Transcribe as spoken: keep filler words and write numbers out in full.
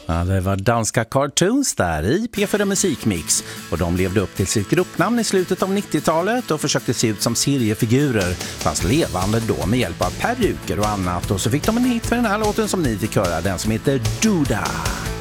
Ja, det var danska Cartoons där i P fyra Musikmix och de levde upp till sitt gruppnamn i slutet av nittiotalet och försökte se ut som seriefigurer fast levande då med hjälp av peruker och annat, och så fick de en hit för den här låten som ni fick höra, den som heter Duda.